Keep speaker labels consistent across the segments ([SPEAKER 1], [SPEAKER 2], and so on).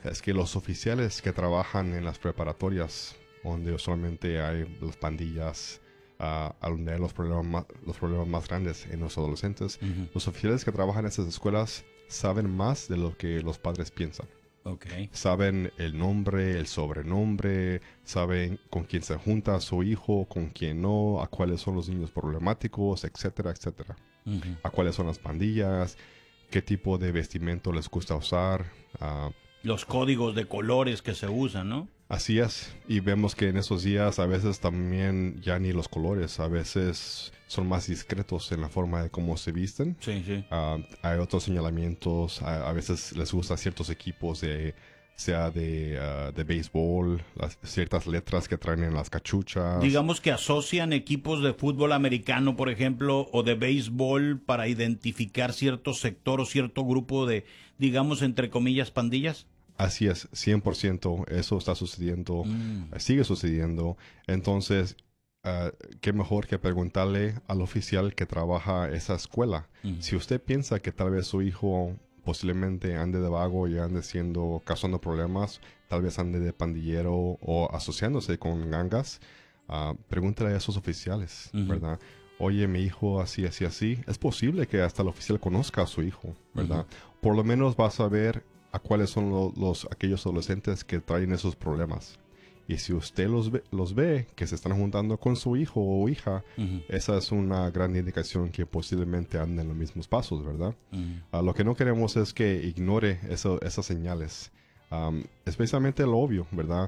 [SPEAKER 1] es que los oficiales que trabajan en las preparatorias, donde usualmente hay las pandillas, donde hay los problemas más grandes en los adolescentes, los oficiales que trabajan en esas escuelas saben más de lo que los padres piensan.
[SPEAKER 2] Okay.
[SPEAKER 1] Saben el nombre, el sobrenombre, saben con quién se junta su hijo, con quién no, a cuáles son los niños problemáticos, etcétera, etcétera. A cuáles son las pandillas, qué tipo de vestimento les gusta usar.
[SPEAKER 2] Los códigos de colores que se usan, ¿no?
[SPEAKER 1] Así es, y vemos que en esos días a veces también ya ni los colores, a veces son más discretos en la forma de cómo se visten.
[SPEAKER 2] Sí, sí.
[SPEAKER 1] Hay otros señalamientos, a veces les gustan ciertos equipos, sea de béisbol, ciertas letras que traen en las cachuchas.
[SPEAKER 2] Digamos que asocian equipos de fútbol americano, por ejemplo, o de béisbol para identificar cierto sector o cierto grupo de, digamos, entre comillas, pandillas.
[SPEAKER 1] Así es, 100%, eso está sucediendo, sigue sucediendo. Entonces, qué mejor que preguntarle al oficial que trabaja esa escuela. Si usted piensa que tal vez su hijo posiblemente ande de vago y ande causando problemas, tal vez ande de pandillero o asociándose con gangas, pregúntale a esos oficiales, ¿verdad? Oye, mi hijo así, así, así. Es posible que hasta el oficial conozca a su hijo, ¿verdad? Por lo menos vas a ver a cuáles son aquellos adolescentes que traen esos problemas. Y si usted los ve que se están juntando con su hijo o hija, esa es una gran indicación que posiblemente anden en los mismos pasos, ¿verdad? Lo que no queremos es que ignore esas señales. Especialmente lo obvio, ¿verdad?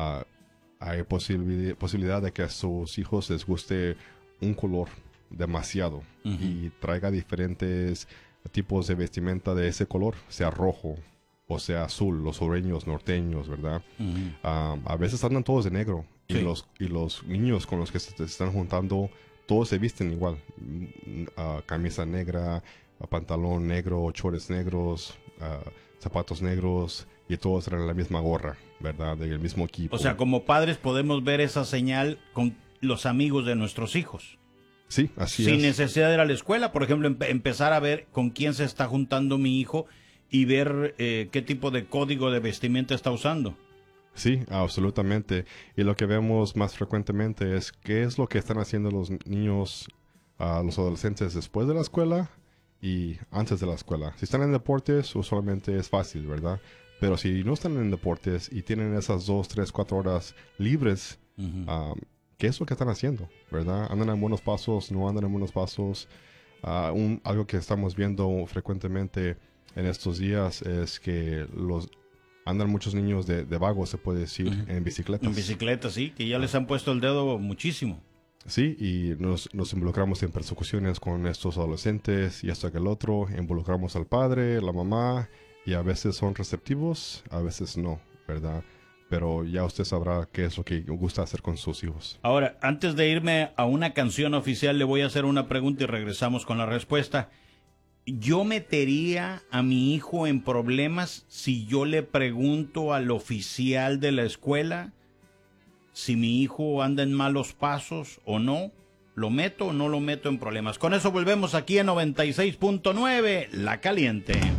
[SPEAKER 1] Hay posibilidad de que a sus hijos les guste un color demasiado y traiga diferentes tipos de vestimenta de ese color, sea rojo o sea azul, los sureños, norteños, ¿verdad? A veces andan todos de negro. Sí. Y los niños con los que se están juntando, todos se visten igual. Camisa negra, pantalón negro, shorts negros, zapatos negros, y todos traen la misma gorra, ¿verdad? Del mismo equipo.
[SPEAKER 2] O sea, como padres podemos ver esa señal con los amigos de nuestros hijos.
[SPEAKER 1] Sí, así es.
[SPEAKER 2] Sin necesidad de ir a la escuela, por ejemplo, empezar a ver con quién se está juntando mi hijo y ver qué tipo de código de vestimenta está usando.
[SPEAKER 1] Sí, absolutamente. Y lo que vemos más frecuentemente es qué es lo que están haciendo los niños, los adolescentes después de la escuela y antes de la escuela. Si están en deportes, usualmente es fácil, ¿verdad? Pero si no están en deportes y tienen esas 2, 3, 4 horas libres, ¿qué es lo que están haciendo, verdad? ¿Andan en buenos pasos? ¿No andan en buenos pasos? Algo que estamos viendo frecuentemente en estos días es que andan muchos niños de vagos, se puede decir, en bicicletas.
[SPEAKER 2] En bicicletas, sí, que ya les han puesto el dedo muchísimo.
[SPEAKER 1] Sí, y nos involucramos en persecuciones con estos adolescentes y hasta que el otro, involucramos al padre, la mamá, y a veces son receptivos, a veces no, ¿verdad? Pero ya usted sabrá qué es lo que gusta hacer con sus hijos.
[SPEAKER 2] Ahora, antes de irme a una canción oficial, le voy a hacer una pregunta y regresamos con la respuesta. ¿Yo metería a mi hijo en problemas si yo le pregunto al oficial de la escuela si mi hijo anda en malos pasos o no? ¿Lo meto o no lo meto en problemas? Con eso volvemos aquí a 96.9, La Caliente.